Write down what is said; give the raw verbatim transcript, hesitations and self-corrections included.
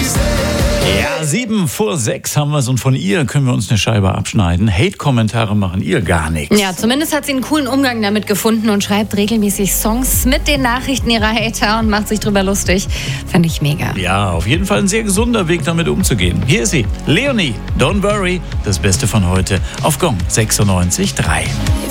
Ja, sieben vor sechs haben wir es und von ihr können wir uns eine Scheibe abschneiden. Hate-Kommentare machen ihr gar nichts. Ja, zumindest hat sie einen coolen Umgang damit gefunden und schreibt regelmäßig Songs mit den Nachrichten ihrer Hater und macht sich drüber lustig. Fand ich mega. Ja, auf jeden Fall ein sehr gesunder Weg, damit umzugehen. Hier ist sie, Leonie, Don't Worry, das Beste von heute auf Gong sechsundneunzig Komma drei.